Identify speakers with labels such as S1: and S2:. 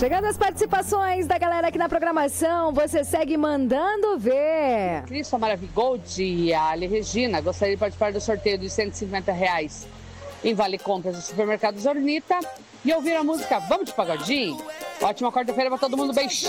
S1: Chegando as participações da galera aqui na programação, você segue mandando ver.
S2: Cristo Maravigold e a Ale Regina gostaria de participar do sorteio de R$150 em Vale Compras do Supermercado Zornita e ouvir a música Vamos de Pagodinho. Ótima quarta-feira para todo mundo, beijo.